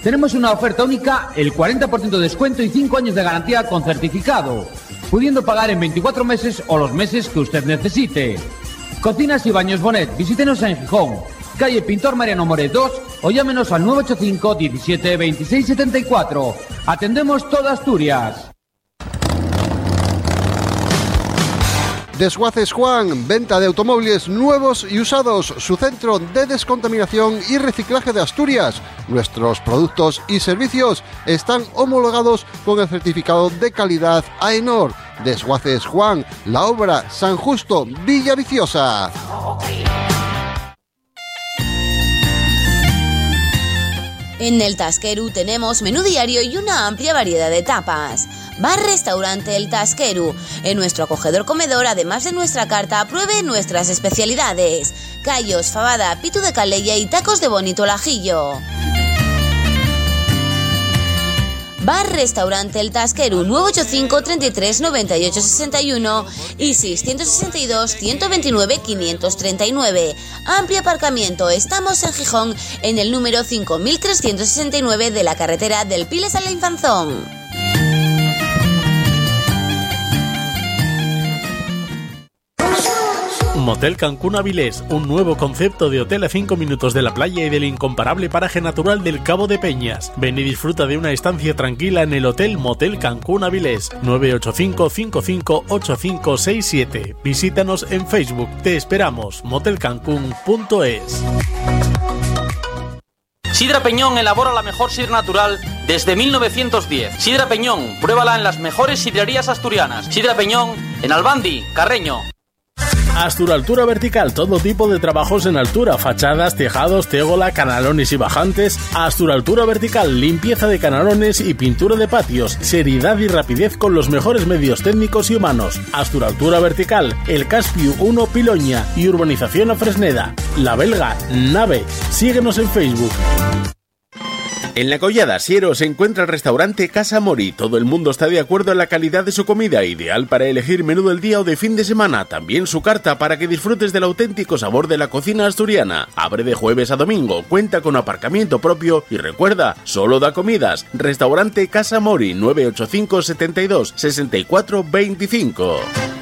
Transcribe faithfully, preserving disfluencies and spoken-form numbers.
Tenemos una oferta única, el cuarenta por ciento de descuento y cinco años de garantía con certificado, pudiendo pagar en veinticuatro meses o los meses que usted necesite. Cocinas y Baños Bonet, visítenos en Gijón, calle Pintor Mariano Moret dos o llámenos al nueve ocho cinco, diecisiete, veintiséis, setenta y cuatro. Atendemos toda Asturias. Desguaces Juan, venta de automóviles nuevos y usados, su centro de descontaminación y reciclaje de Asturias. Nuestros productos y servicios están homologados con el certificado de calidad AENOR. Desguaces Juan, La Obra, San Justo, Villaviciosa. En el Tasqueru tenemos menú diario y una amplia variedad de tapas. Bar-restaurante El Tasqueru. En nuestro acogedor comedor, además de nuestra carta, pruebe nuestras especialidades: callos, fabada, pitu de calella y tacos de bonito al ajillo. Bar-restaurante El Tasqueru, nueve ocho cinco, treinta y tres, noventa y ocho, sesenta y uno y seiscientos sesenta y dos, ciento veintinueve, quinientos treinta y nueve. Amplio aparcamiento. Estamos en Gijón, en el número cinco mil trescientos sesenta y nueve de la carretera del Piles a la Infanzón. Motel Cancún Avilés, un nuevo concepto de hotel a cinco minutos de la playa y del incomparable paraje natural del Cabo de Peñas. Ven y disfruta de una estancia tranquila en el Hotel Motel Cancún Avilés, nueve ocho cinco, cinco cinco ocho cinco seis siete. Visítanos en Facebook. Te esperamos. motel cancún punto es. Sidra Peñón elabora la mejor sidra natural desde mil novecientos diez. Sidra Peñón, pruébala en las mejores sidrerías asturianas. Sidra Peñón, en Albandi, Carreño. Asturaltura Vertical, todo tipo de trabajos en altura, fachadas, tejados, tegola, canalones y bajantes. Asturaltura Vertical, limpieza de canalones y pintura de patios, seriedad y rapidez con los mejores medios técnicos y humanos. Asturaltura Vertical, El Caspiu uno Piloña y Urbanización A Fresneda. La Belga, Nave. Síguenos en Facebook. En La Collada Siero se encuentra el restaurante Casa Mori. Todo el mundo está de acuerdo en la calidad de su comida, ideal para elegir menú del día o de fin de semana. También su carta para que disfrutes del auténtico sabor de la cocina asturiana. Abre de jueves a domingo, cuenta con aparcamiento propio y recuerda, solo da comidas. Restaurante Casa Mori, nueve ocho cinco, setenta y dos, sesenta y cuatro veinticinco.